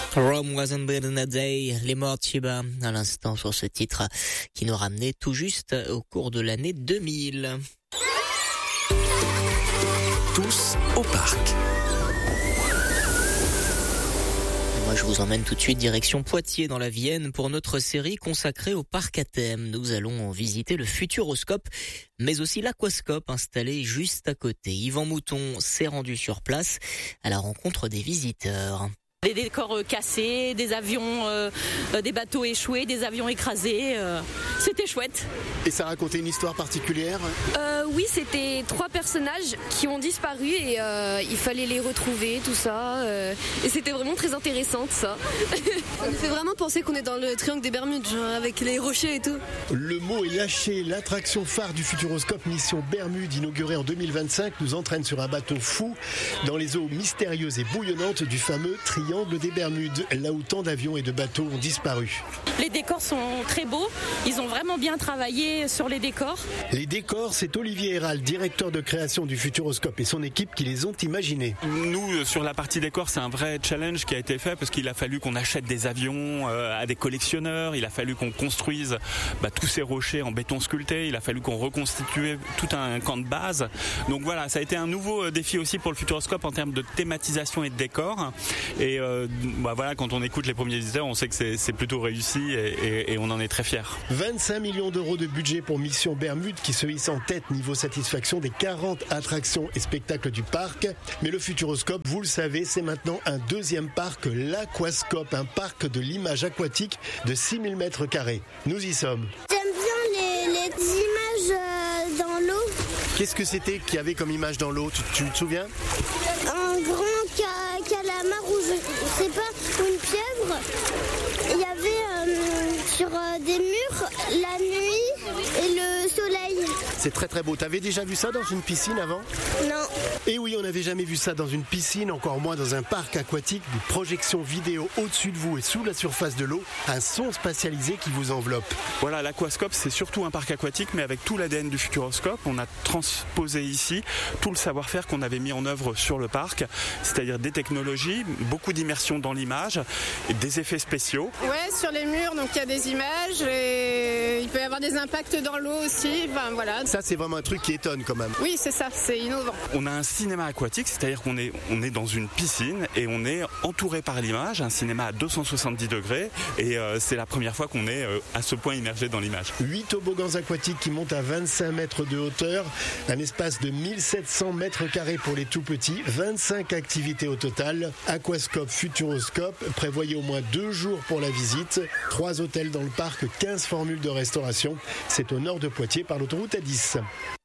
Rome wasn't built in a day, les morts de Shiba, à l'instant sur ce titre qui nous ramenait tout juste au cours de l'année 2000. Tous au parc. Moi, je vous emmène tout de suite direction Poitiers dans la Vienne pour notre série consacrée au parc à thème. Nous allons visiter le Futuroscope, mais aussi l'Aquascope installé juste à côté. Yvan Mouton s'est rendu sur place à la rencontre des visiteurs. Des décors cassés, des avions, des bateaux échoués, des avions écrasés. C'était chouette. Et ça racontait une histoire particulière ? Oui, c'était 3 personnages qui ont disparu et il fallait les retrouver, tout ça. Et c'était vraiment très intéressant, ça. Ça nous fait vraiment penser qu'on est dans le triangle des Bermudes, genre, avec les rochers et tout. Le mot est lâché. L'attraction phare du Futuroscope Mission Bermude, inaugurée en 2025, nous entraîne sur un bateau fou dans les eaux mystérieuses et bouillonnantes du fameux triangle des Bermudes, là où tant d'avions et de bateaux ont disparu. Les décors sont très beaux. Ils ont vraiment bien travaillé sur les décors. Les décors, c'est Olivier Héral, directeur de création du Futuroscope, et son équipe qui les ont imaginés. Nous, sur la partie décor, c'est un vrai challenge qui a été fait parce qu'il a fallu qu'on achète des avions à des collectionneurs, il a fallu qu'on construise tous ces rochers en béton sculpté, il a fallu qu'on reconstitue tout un camp de base. Donc voilà, ça a été un nouveau défi aussi pour le Futuroscope en termes de thématisation et de décor. Et voilà, quand on écoute les premiers visiteurs, on sait que c'est plutôt réussi et on en est très fiers. 25 millions d'euros de budget pour Mission Bermude qui se hisse en tête niveau satisfaction des 40 attractions et spectacles du parc. Mais le Futuroscope, vous le savez, c'est maintenant un deuxième parc, l'Aquascope, un parc de l'image aquatique de 6000 mètres carrés. Nous y sommes. J'aime bien les images dans l'eau. Qu'est-ce que c'était qu'il y avait comme image dans l'eau ? Tu te souviens ? Un grand calamar ou je sais pas, ou une pieuvre. Il y avait sur des murs la nuit et le soleil. C'est très très beau. T'avais déjà vu ça dans une piscine avant ? Non. Et oui, on n'avait jamais vu ça dans une piscine, encore moins dans un parc aquatique. Des projections vidéo au-dessus de vous et sous la surface de l'eau, un son spatialisé qui vous enveloppe. Voilà, l'Aquascope, c'est surtout un parc aquatique, mais avec tout l'ADN du Futuroscope. On a transposé ici tout le savoir-faire qu'on avait mis en œuvre sur le parc, c'est-à-dire des technologies, beaucoup d'immersion dans l'image, et des effets spéciaux. Ouais, sur les murs, donc il y a des images et il peut y avoir des impacts dans l'eau aussi. Enfin, voilà. Ça, c'est vraiment un truc qui étonne quand même. Oui, c'est ça, c'est innovant. On a un cinéma aquatique, c'est-à-dire qu'on est dans une piscine et on est entouré par l'image, un cinéma à 270 degrés et c'est la première fois qu'on est à ce point immergé dans l'image. 8 toboggans aquatiques qui montent à 25 mètres de hauteur, un espace de 1700 mètres carrés pour les tout petits, 25 activités au total. Aquascope, Futuroscope, prévoyez au moins 2 jours pour la visite, 3 hôtels dans le parc, 15 formules de restauration. C'est au nord de Poitiers par l'autoroute A10.